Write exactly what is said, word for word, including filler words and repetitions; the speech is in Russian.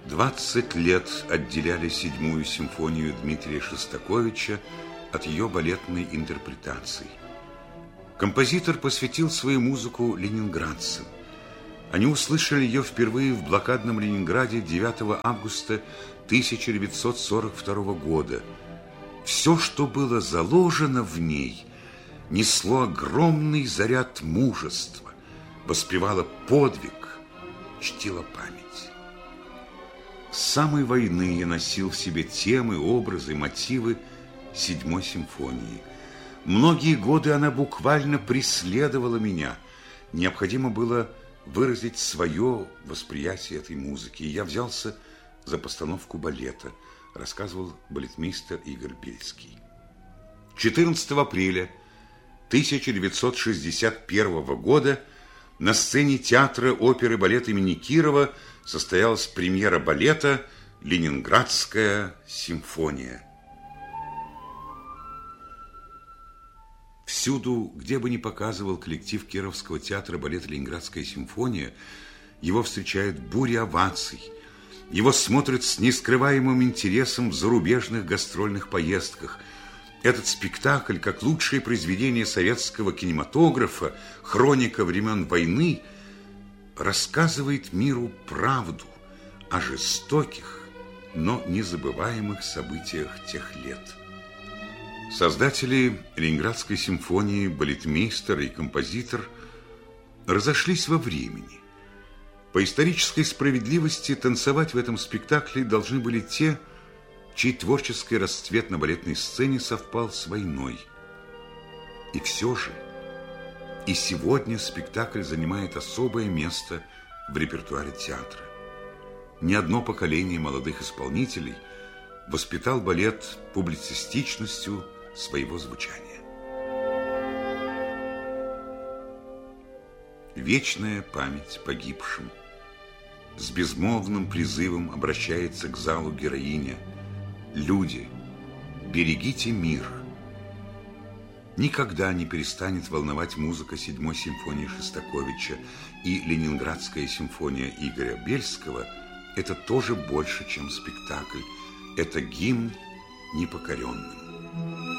Двадцать лет отделяли седьмую симфонию Дмитрия Шостаковича от ее балетной интерпретации. Композитор посвятил свою музыку ленинградцам. Они услышали ее впервые в блокадном Ленинграде девятого августа тысяча девятьсот сорок второго года. Все, что было заложено в ней, несло огромный заряд мужества, воспевало подвиг, чтило память. С самой войны я носил в себе темы, образы, мотивы седьмой симфонии. Многие годы она буквально преследовала меня. Необходимо было выразить свое восприятие этой музыки. И я взялся за постановку балета, рассказывал балетмейстер Игорь Бельский. четырнадцатого апреля тысяча девятьсот шестьдесят первого года на сцене театра оперы и балета имени Кирова состоялась премьера балета «Ленинградская симфония». Всюду, где бы ни показывал коллектив Кировского театра балет «Ленинградская симфония», его встречают бури оваций. Его смотрят с нескрываемым интересом в зарубежных гастрольных поездках. Этот спектакль, как лучшее произведение советского кинематографа, хроника времен войны, рассказывает миру правду о жестоких, но незабываемых событиях тех лет. Создатели Ленинградской симфонии, балетмейстер и композитор, разошлись во времени. По исторической справедливости танцевать в этом спектакле должны были те, чей творческий расцвет на балетной сцене совпал с войной. И все же и сегодня спектакль занимает особое место в репертуаре театра. Ни одно поколение молодых исполнителей воспитал балет публицистичностью своего звучания. Вечная память погибшим. С безмолвным призывом обращается к залу героиня. Люди, берегите мир. Никогда не перестанет волновать музыка седьмой симфонии Шостаковича, и Ленинградская симфония Игоря Бельского – это тоже больше, чем спектакль. Это гимн непокоренным.